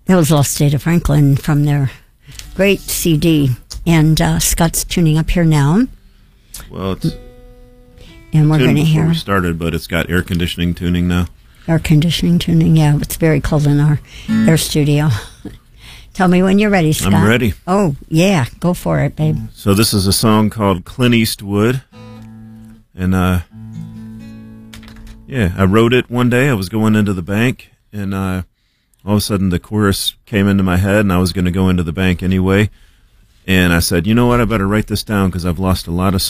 That was Lost State of Franklin from their great CD. And Scott's tuning up here now. Well, it's and we're going to hear. We started, but it's got air conditioning tuning now. Air conditioning tuning, yeah. It's very cold in our air studio. Tell me when you're ready, Scott. I'm ready. Oh, yeah. Go for it, babe. So this is a song called Clint Eastwood. And, I wrote it one day. I was going into the bank, and all of a sudden the chorus came into my head, and I was going to go into the bank anyway. And I said, you know what, I better write this down because I've lost a lot of